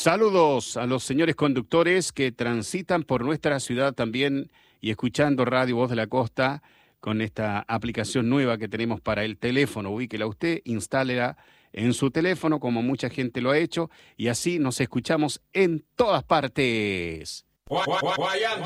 Saludos a los señores conductores que transitan por nuestra ciudad también y escuchando Radio Voz de la Costa con esta aplicación nueva que tenemos para el teléfono. Ubíquela usted, instálela en su teléfono como mucha gente lo ha hecho y así nos escuchamos en todas partes.